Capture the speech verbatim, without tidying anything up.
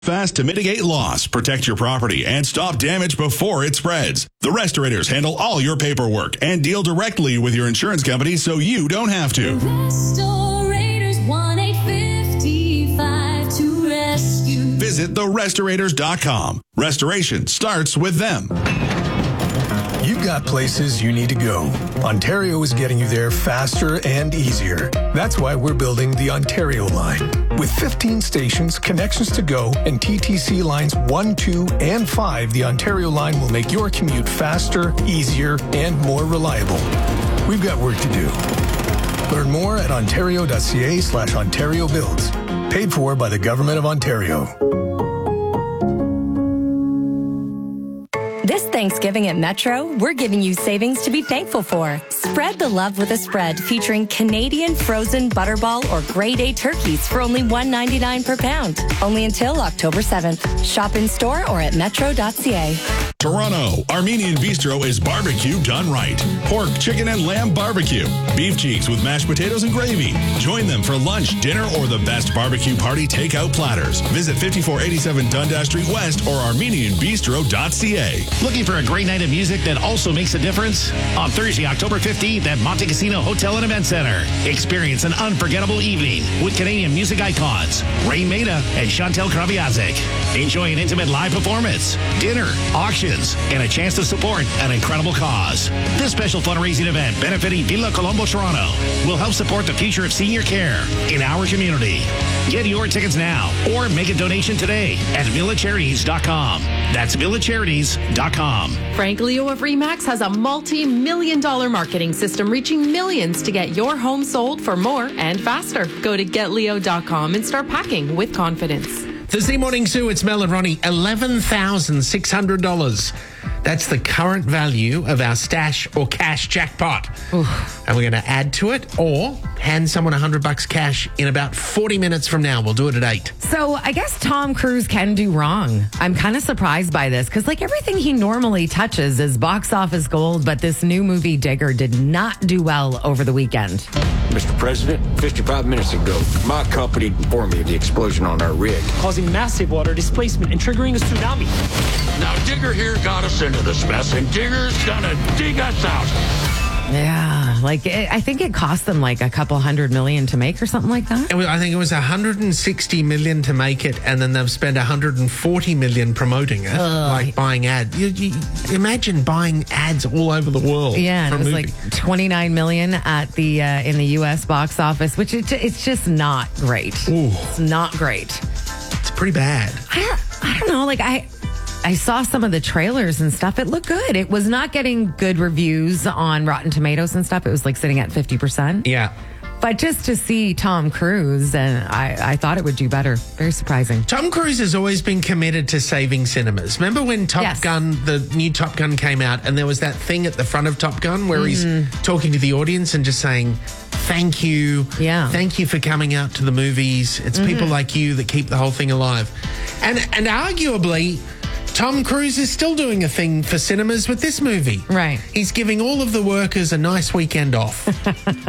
Fast to mitigate loss, protect your property, and stop damage before it spreads. The Restorators handle all your paperwork and deal directly with your insurance company so you don't have to. Restorators, one eight five five to rescue. Visit the restorators dot com. Restoration starts with them. You've got places you need to go. Ontario is getting you there faster and easier. That's why we're building the Ontario line. With fifteen stations, connections to go, and T T C lines one, two, and five, the Ontario line will make your commute faster, easier, and more reliable. We've got work to do. Learn more at ontario.ca slash Ontario Builds. Paid for by the Government of Ontario. This Thanksgiving at Metro, we're giving you savings to be thankful for. Spread the love with a spread featuring Canadian frozen butterball or grade A turkeys for only one ninety-nine per pound. Only until October seventh. Shop in store or at metro dot c a. Toronto, Armenian Bistro is barbecue done right. Pork, chicken, and lamb barbecue. Beef cheeks with mashed potatoes and gravy. Join them for lunch, dinner, or the best barbecue party takeout platters. Visit fifty-four eighty-seven Dundas Street West or armenian bistro dot c a. Looking for a great night of music that also makes a difference? On Thursday, October fifteenth at Monte Casino Hotel and Event Center. Experience an unforgettable evening with Canadian music icons Ray Maida and Chantel Kraviazik. Enjoy an intimate live performance, dinner, auctions, and a chance to support an incredible cause. This special fundraising event benefiting Villa Colombo Toronto will help support the future of senior care in our community. Get your tickets now or make a donation today at villa charities dot com. That's villa charities dot com. Frank Leo of Remax has a multi-million dollar marketing system reaching millions to get your home sold for more and faster. Go to get leo dot com and start packing with confidence. The Z Morning Zoo, it's Mel and Ronnie, eleven thousand six hundred dollars. That's the current value of our stash or cash jackpot. Oof. And we're going to add to it or hand someone one hundred bucks cash in about forty minutes from now. We'll do it at eight. So I guess Tom Cruise can do wrong. I'm kind of surprised by this because like everything he normally touches is box office gold, but this new movie Digger did not do well over the weekend. Mister President, fifty-five minutes ago, my company informed me of the explosion on our rig, causing massive water displacement and triggering a tsunami. Now Digger here got us into this mess, and Digger's gonna dig us out. Yeah, like it, I think it cost them like a couple hundred million to make or something like that. It was, I think it was one hundred sixty million to make it, and then they've spent one hundred forty million promoting it, Ugh. like buying ads. You, you, imagine buying ads all over the world. Yeah, and for it was movie. like twenty-nine million at the uh, in the U S box office, which it, it's just not great. Ooh. It's not great. It's pretty bad. I don't, I don't know. Like I. I saw some of the trailers and stuff. It looked good. It was not getting good reviews on Rotten Tomatoes and stuff. It was like sitting at fifty percent. Yeah. But just to see Tom Cruise, and I, I thought it would do better. Very surprising. Tom Cruise has always been committed to saving cinemas. Remember when Top yes. Gun, the new Top Gun came out, and there was that thing at the front of Top Gun where mm-hmm. he's talking to the audience and just saying, thank you. Yeah. Thank you for coming out to the movies. It's mm-hmm. people like you that keep the whole thing alive. And and arguably, Tom Cruise is still doing a thing for cinemas with this movie. Right. He's giving all of the workers a nice weekend off.